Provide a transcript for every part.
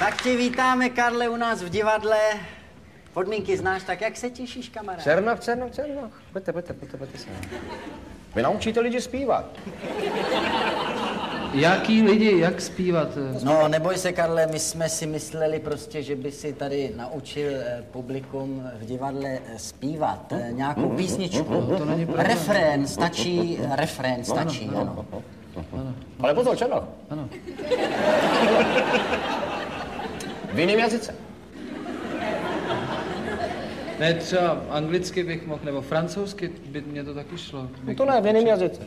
Tak tě vítáme, Karle, u nás v divadle. Podmínky znáš, tak jak se těšíš, kamarád? Černoch. Pojďte se. Vy naučíte lidi zpívat. Jaký lidi, jak zpívat? No, neboj se, Karle, my jsme si mysleli prostě, že by si tady naučil publikum v divadle zpívat nějakou písničku. To není problém. Refrén stačí, ano. Ale pozor, Černoch. Ano. V jiném jazyce. Ne, třeba anglicky bych mohl, nebo francouzsky by mě to taky šlo. No to ne, v jiném jazyce.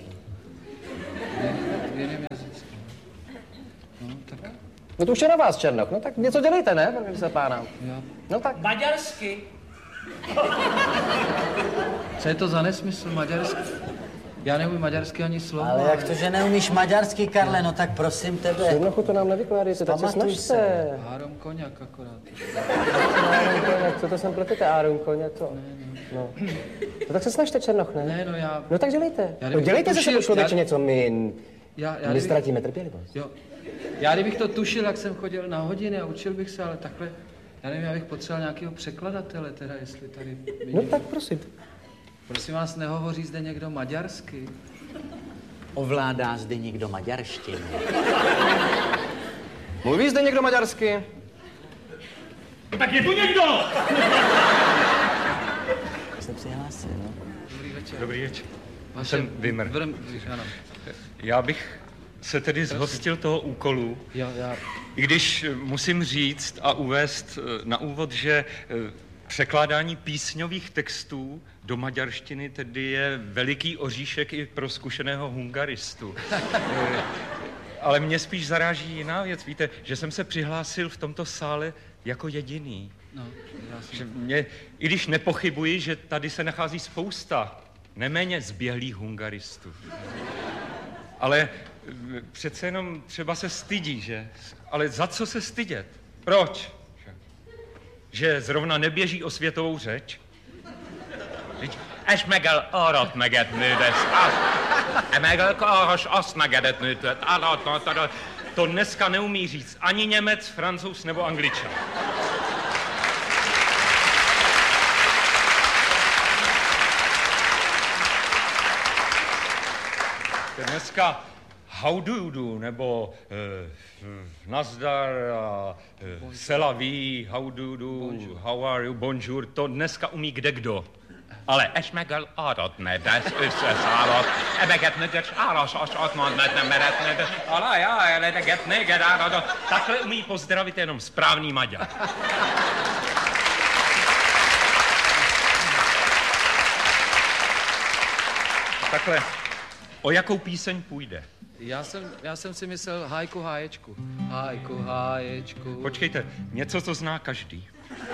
V jiném jazyce. No, tak No to už je na vás, Černoch. No tak něco dělejte, ne, prvním se pána. já... No tak. Maďarsky. Co je to za nesmysl, maďarsky? Já neumím maďarsky ani slovo. Ale jak to, že neumíš maďarsky, Karle, no tak prosím tebe. Černochu, to nám nevykládejte, tak se Pamatuj snažte. Három koněk akorát. Áron koněk, co to sem pletete, Áron koněk, co? No. No tak se snažte, Černoch, ne? Ne, no já... No tak dělejte. Já No kdybych dělejte to se tušil, sebou člověče já- něco, my kdybych- ztratíme trpělivost. Jo. Já kdybych to tušil, jak jsem chodil na hodiny a učil bych se, ale takhle... Já nevím, já bych potřeboval nějakého překladatele, teda jestli tady... No tak prosím. Prosím vás, nehovoří zde někdo maďarsky? Ovládá zde někdo maďarštinu. Mluví zde někdo maďarsky? No tak je tu někdo! Se přihlásil, no? Dobrý večer. Dobrý večer. Vaše... Jsem Vimr. Ano. Já bych se tedy zhostil toho úkolu, Já... i když musím říct a uvést na úvod, že překládání písňových textů do maďarštiny tedy je veliký oříšek i pro zkušeného hungaristu. Ale mě spíš zaráží jiná věc. Víte, že jsem se přihlásil v tomto sále jako jediný. No, já jsem... Že mě, i když nepochybuji, že tady se nachází spousta neméně zběhlých hungaristů. Ale přece jenom třeba se stydí, že? Ale za co se stydět? Proč? Že zrovna neběží o světovou řeč? És meg el arrat meget nődes, meg el kahas azt megedet nőtet, to dneska neumí říct ani Němec, Francouz nebo Angličan. Dneska how do you do, nebo nazdar, c'est la vie, how do you do, bonjour. How are you, bonjour, to dneska umí kdekdo. Ale és meg el arat nedes, összeszállott, ebeget nedes, áras, atman nem meretne, ale já, eleget neged, árat, takhle umí pozdravit jenom správný Maďar. Takhle, o jakou píseň půjde? Já jsem si myslel hájku háječku. Hájku háječku. Počkejte, něco, co zná každý.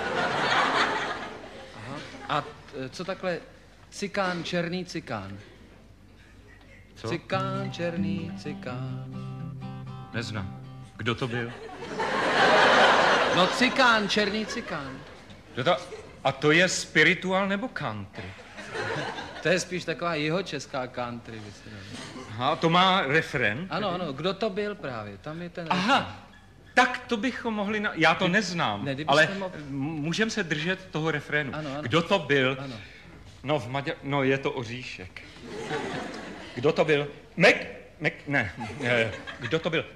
Aha. A co takhle cikán, černý cikán? Co? Cikán, černý cikán. Neznám. Kdo to byl? No cikán, černý cikán. A to je spiritual nebo country? To je spíš taková jihočeská country. Aha, to má refren? Ano, kdo to byl právě? Tam je ten Aha, tak to bychom mohli... Já to neznám, Ne, ale můžeme se držet toho refrénu. Ano. Kdo to byl? Ano. No, no, je to Oříšek. Kdo to byl? Ne. Kdo to byl?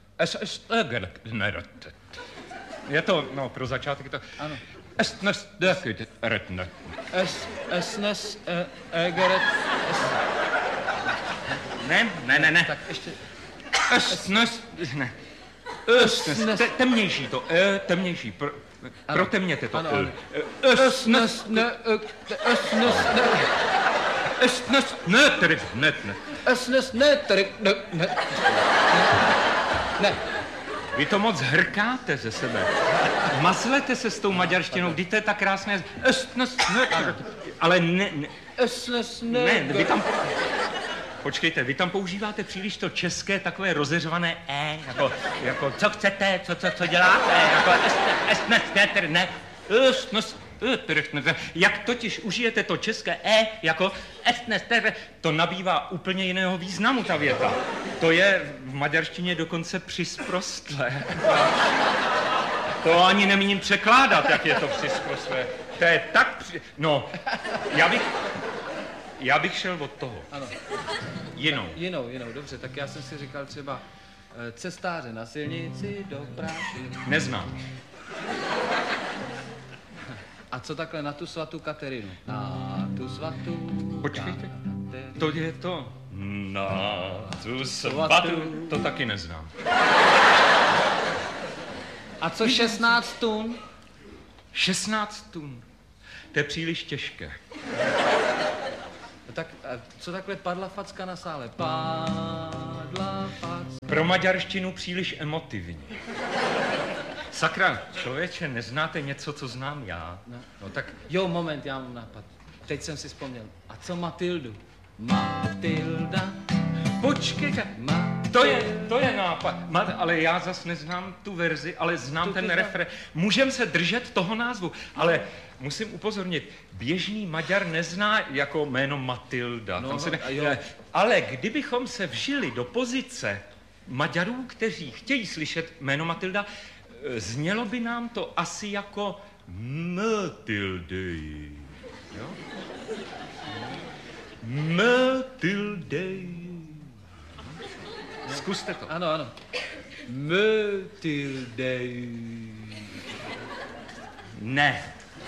Je to, no, pro začátek to... Ano. Ne. Tak ještě... Ne. Temnější to, temnější. Protemněte to. Ne. Vy to moc hrkáte ze sebe. Mazlete se s tou maďarštinou, vždyť to je tak krásné. Ale ne, vy tam... Počkejte, vy tam používáte příliš to české takové rozeřvané jako co chcete, co děláte, jako ne. Jak totiž užijete to české jako to nabývá úplně jiného významu, ta věta. To je v maďarštině dokonce přisprostlé. To ani nemíním překládat, jak je to přiskroslé. To je tak No, já bych šel od toho. Ano. Jinou. Jinou, dobře, tak já jsem si říkal třeba cestáře na silnici do Práši. Neznám. A co takhle na tu svatou Katerinu? Na tu svatou Počkejte, Katerinu. to je to. Na tu svatou. To taky neznám. A co 16 tun? 16 tun. To je příliš těžké. No tak a co takhle padla facka na sále? Padla facka. Pro maďarštinu příliš emotivní. Sakra, člověče, neznáte něco, co znám já? No tak Jo, moment, já mám nápad. Teď jsem si vzpomněl. A co Matildu? Matilda. počkejte. To je nápad. Ale já zas neznám tu verzi, ale znám ten refrén. Můžeme se držet toho názvu, ale musím upozornit, běžný Maďar nezná jako jméno Matilda. No, ale kdybychom se vžili do pozice Maďarů, kteří chtějí slyšet jméno Matilda, znělo by nám to asi jako Matildy. Jo? Matildy. Zkuste to. Ano. Matilde. Ne.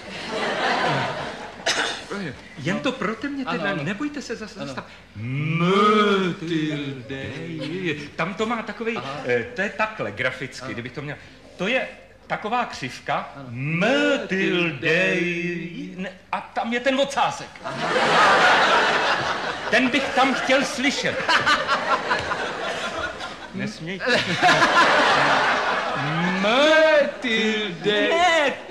Jen to proto mě teda, nebojte se zase zastav. Matilde. Tam to má takovej, to je takhle graficky, kdybych to měl. To je taková křivka. Matilde. A tam je ten ocásek. Ten bych tam chtěl slyšet. Nesmějte. Matilde.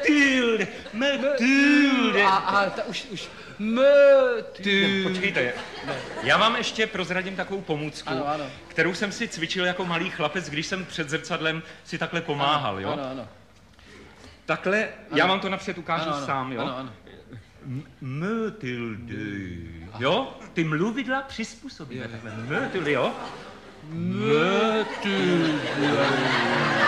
Matilde. A už. Matilde. Počkejte, já vám ještě prozradím takovou pomůcku, Ano. kterou jsem si cvičil jako malý chlapec, když jsem před zrcadlem si takhle pomáhal, jo? Ano. Takhle, já vám to napřed ukážu sám, jo? Ano. Matilde, jo? Ty mluvidla přizpůsobíme takhle. Matilde, jo? Matilde.